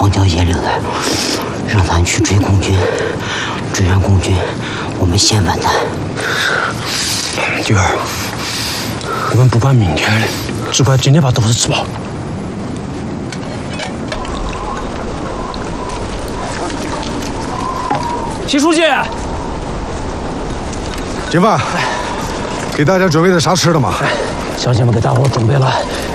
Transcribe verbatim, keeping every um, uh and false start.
荒郊野岭的，让咱去追共军，追上共军，我们先完蛋。 弟儿，我们不管明天的，只管今天把豆子吃饱。 习书记， 今晚给大家准备的啥吃的吗？ 乡亲们给大伙准备了